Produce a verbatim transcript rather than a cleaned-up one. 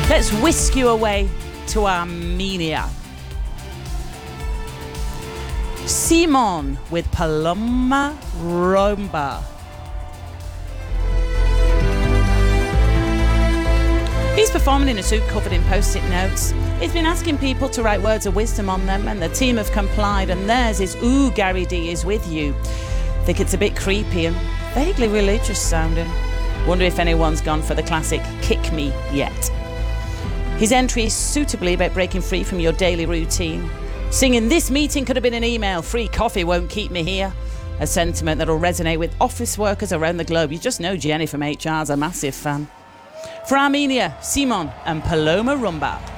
Let's whisk you away to Armenia. Simon with Paloma Rumba. He's performing in a suit covered in post-it notes. He's been asking people to write words of wisdom on them, and the team have complied, and theirs is, "Ooh, Gary D is with you." Think it's a bit creepy and vaguely religious sounding. Wonder if anyone's gone for the classic "kick me" yet. His entry is suitably about breaking free from your daily routine, singing "This meeting could have been an email, free coffee won't keep me here," a sentiment that'll resonate with office workers around the globe. You just know Jenny from H R's a massive fan. For Armenia, Simon and Paloma Rumba.